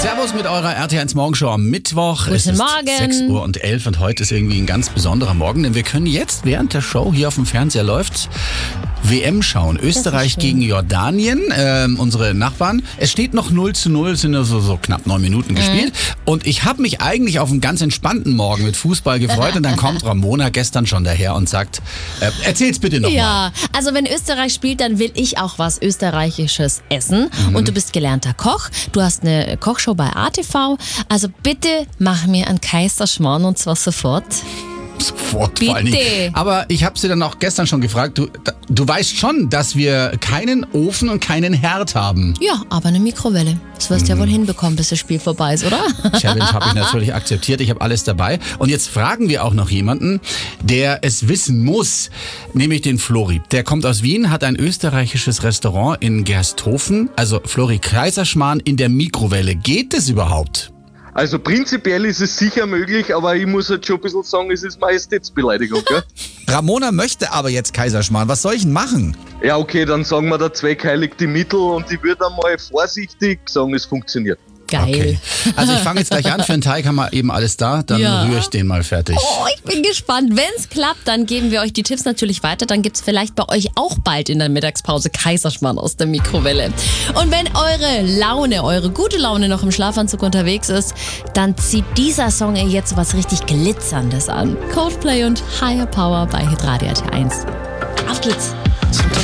Servus mit eurer RT1 Morgenshow am Mittwoch. Guten es ist Morgen. 6:11 Uhr und heute ist irgendwie ein ganz besonderer Morgen, denn wir können jetzt, während der Show hier auf dem Fernseher läuft, WM schauen. Österreich gegen Jordanien, unsere Nachbarn. Es steht noch 0:0, sind nur so knapp 9 Minuten gespielt. Und ich habe mich eigentlich auf einen ganz entspannten Morgen mit Fußball gefreut. Und dann kommt Ramona gestern schon daher und sagt, erzähl's bitte nochmal. Ja, also wenn Österreich spielt, dann will ich auch was Österreichisches essen. Und du bist gelernter Koch. Du hast eine Kochshow bei ATV. Also bitte mach mir einen Kaiserschmarrn und zwar sofort. Sofort Bitte. vor allen Dingen. Aber ich habe sie dann auch gestern schon gefragt, du weißt schon, dass wir keinen Ofen und keinen Herd haben. Ja, aber eine Mikrowelle. Das wirst du ja wohl hinbekommen, bis das Spiel vorbei ist, oder? Challenge habe ich natürlich akzeptiert, ich habe alles dabei. Und jetzt fragen wir auch noch jemanden, der es wissen muss, nämlich den Flori. Der kommt aus Wien, hat ein österreichisches Restaurant in Gersthofen, also Flori, Kaiserschmarrn in der Mikrowelle. Geht das überhaupt? Also prinzipiell ist es sicher möglich, aber ich muss halt schon ein bisschen sagen, es ist Majestätsbeleidigung, gell? Ramona möchte aber jetzt Kaiserschmarrn. Was soll ich denn machen? Ja, okay, dann sagen wir, der Zweck heiligt die Mittel und ich würde einmal vorsichtig sagen, es funktioniert. Geil. Okay. Also ich fange jetzt gleich an, für den Teig haben wir eben alles da, dann Ja. rühre ich den mal fertig. Oh, ich bin gespannt. Wenn es klappt, dann geben wir euch die Tipps natürlich weiter. Dann gibt es vielleicht bei euch auch bald in der Mittagspause Kaiserschmarrn aus der Mikrowelle. Und wenn eure gute Laune noch im Schlafanzug unterwegs ist, dann zieht dieser Song jetzt was richtig Glitzerndes an. Coldplay und Higher Power bei Hitradio RT1. Auf geht's.